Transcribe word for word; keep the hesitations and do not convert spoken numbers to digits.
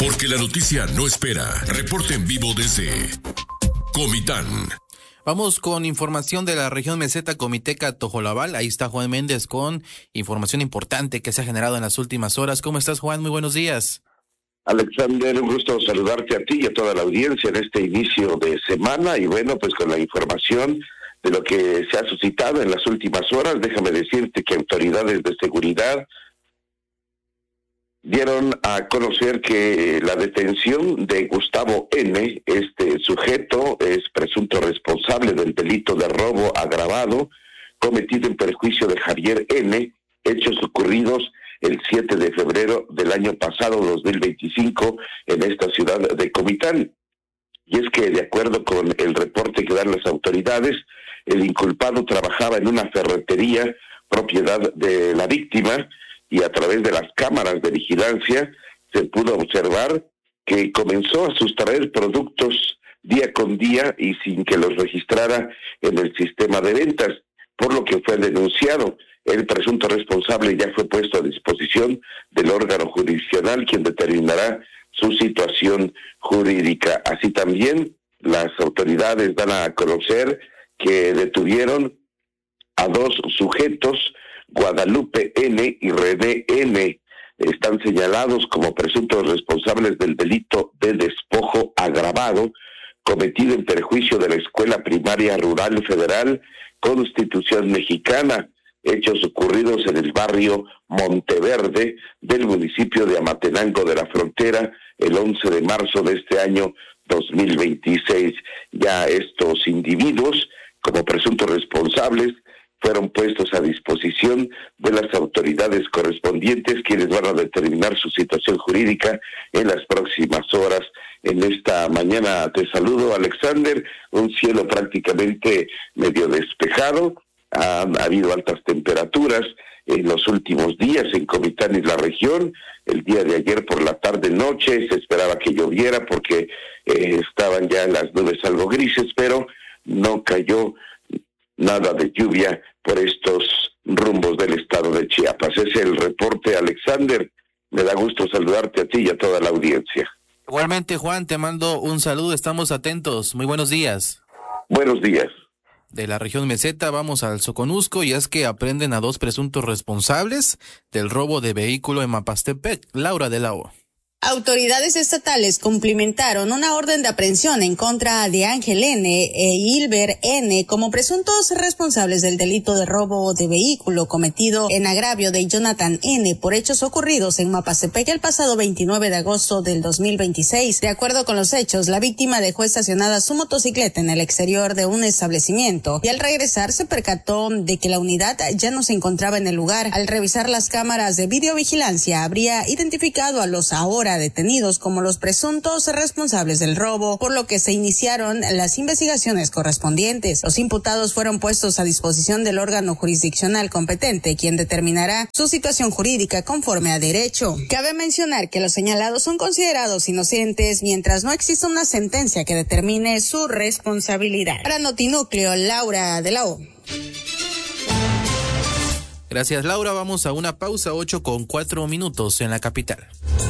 Porque la noticia no espera. Reporte en vivo desde Comitán. Vamos con información de la región meseta comiteca Tojolabal. Ahí está Juan Méndez con información importante que se ha generado en las últimas horas. ¿Cómo estás, Juan? Muy buenos días. Alexander, un gusto saludarte a ti y a toda la audiencia en este inicio de semana. Y bueno, pues con la información de lo que se ha suscitado en las últimas horas, déjame decirte que autoridades de seguridad dieron a conocer que la detención de Gustavo N., este sujeto es presunto responsable del delito de robo agravado cometido en perjuicio de Javier N., hechos ocurridos el siete de febrero del año pasado, dos mil veinticinco, en esta ciudad de Comitán. Y es que, de acuerdo con el reporte que dan las autoridades, el inculpado trabajaba en una ferretería propiedad de la víctima, y a través de las cámaras de vigilancia se pudo observar que comenzó a sustraer productos día con día y sin que los registrara en el sistema de ventas, por lo que fue denunciado. El presunto responsable ya fue puesto a disposición del órgano jurisdiccional, quien determinará su situación jurídica. Así también las autoridades dan a conocer que detuvieron a dos sujetos, Guadalupe N. y René N. Están señalados como presuntos responsables del delito de despojo agravado cometido en perjuicio de la Escuela Primaria Rural Federal Constitución Mexicana, hechos ocurridos en el barrio Monteverde del municipio de Amatenango de la Frontera el once de marzo de este año dos mil veintiséis. Ya estos individuos, como presuntos responsables, fueron puestos a disposición de las autoridades correspondientes, quienes van a determinar su situación jurídica en las próximas horas. En esta mañana te saludo, Alexander, un cielo prácticamente medio despejado, ha, ha habido altas temperaturas en los últimos días en Comitán y la región. El día de ayer por la tarde-noche se esperaba que lloviera porque eh, estaban ya las nubes algo grises, pero no cayó nada de lluvia por estos rumbos del estado de Chiapas. Ese es el reporte, Alexander. Me da gusto saludarte a ti y a toda la audiencia. Igualmente, Juan, te mando un saludo. Estamos atentos. Muy buenos días. Buenos días. De la región meseta vamos al Soconusco, y es que aprenden a dos presuntos responsables del robo de vehículo en Mapastepec. Laura de la O. Autoridades estatales cumplimentaron una orden de aprehensión en contra de Ángel N. e Hilber N. como presuntos responsables del delito de robo de vehículo cometido en agravio de Jonathan N. por hechos ocurridos en Mapastepec el pasado veintinueve de agosto del dos mil veintiséis. De acuerdo con los hechos, la víctima dejó estacionada su motocicleta en el exterior de un establecimiento y al regresar se percató de que la unidad ya no se encontraba en el lugar. Al revisar las cámaras de videovigilancia, habría identificado a los ahora detenidos como los presuntos responsables del robo, por lo que se iniciaron las investigaciones correspondientes. Los imputados fueron puestos a disposición del órgano jurisdiccional competente, quien determinará su situación jurídica conforme a derecho. Cabe mencionar que los señalados son considerados inocentes mientras no exista una sentencia que determine su responsabilidad. Para Notinúcleo, Laura de la O. Gracias, Laura. Vamos a una pausa, ocho con cuatro minutos en la capital.